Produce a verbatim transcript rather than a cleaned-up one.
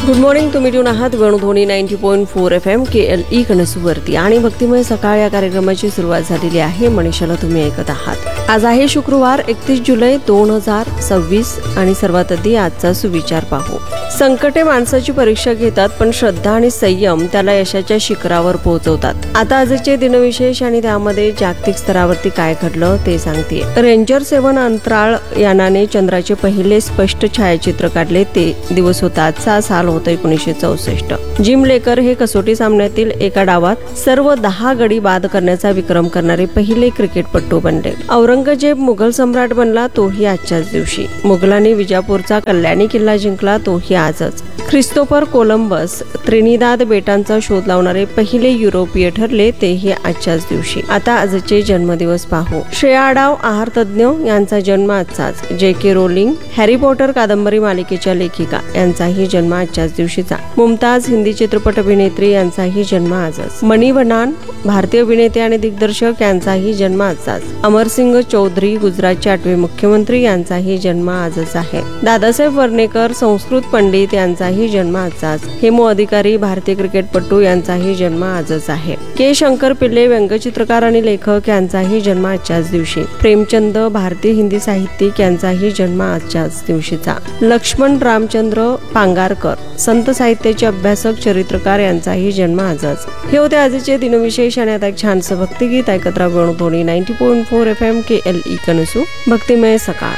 Good morning. तुम्ही tune आहात Venudhwani ninety point four F M के L E कणसूवरती आणि भक्तिमय सकाळ या कार्यक्रमाची सुरुवात झालेली आहे. मनीषाला तुम्ही ऐकत आहात. आज आहे शुक्रवार एकतीस जुलै दोन हजार सव्वीस आणि सर्वात आधी आजचा सुविचार पाहू. संकटे माणसाची परीक्षा घेतात, पण श्रद्धा आणि संयम त्याला यशाच्या शिखरावर पोहोचवतात. आता आजचे दिनविशेष आणि त्यामध्ये जागतिक स्तरावरती काय घडलं ते सांगते. रेंजर सेवन अंतराळ यानाने चंद्राचे पहिले स्पष्ट छायाचित्र काढले. ते दिवस होता आजचा साल होता एकोणीसशे चौसष्ट. जिम लेकर हे कसोटी सामन्यातील एका डावात सर्व दहा गडी बाद करण्याचा विक्रम करणारे पहिले क्रिकेटपटू बनले. औरंगजेब मुघल सम्राट बनला, तोही आजच्याच दिवशी. मुघलांनी विजापूरचा कल्याणी किल्ला जिंकला, तोही आजच. ख्रिस्तोफर कोलंबस त्रिनिदाद बेटांचा शोध लावणारे पहिले युरोपीय ठरले, तेही आजच्याच दिवशी. आता आजचे जन्मदिवस पाहू. श्रेया आडाव आहार तज्ञ यांचा जन्म आजचाच. जे के रोलिंग हॅरी पॉटर कादंबरी मालिकेच्या लेखिका यांचाही जन्म आजच्याच दिवशीचा. मुमताज हिंदी चित्रपट अभिनेत्री यांचाही जन्म आजच. मनी वनान भारतीय अभिनेते आणि दिग्दर्शक यांचाही जन्म आजचाच. अमरसिंग चौधरी गुजरातचे आठवे मुख्यमंत्री यांचाही जन्म आजच आहे. दादासाहेब वर्णेकर संस्कृत पंडित यांचाही जन्म आजचाच. हेमू अधिकारी भारतीय क्रिकेटपटू यांचाही जन्म आजच आहे. के शंकर पिल्ले व्यंगचित्रकार आणि लेखक यांचाही जन्म आजच्याच दिवशी. प्रेमचंद भारतीय हिंदी साहित्यिक यांचाही जन्म आजच्याच दिवशीचा. लक्ष्मण रामचंद्र पांगारकर संत साहित्याचे अभ्यासक चरित्रकार यांचाही जन्म आजच. हे होते आजचे दिनविशेष आणि आता एक छानसं भक्तिगीत ऐकत राहा. Venudhwani ninety point four F M के एल ई कणसू. भक्तिमय सकाळ.